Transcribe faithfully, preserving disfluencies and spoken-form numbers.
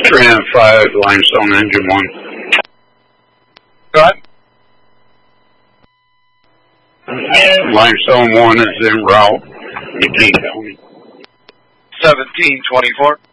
Tran five, Limestone engine one. Go ahead. Limestone one is en route, McKean County. seventeen twenty-four.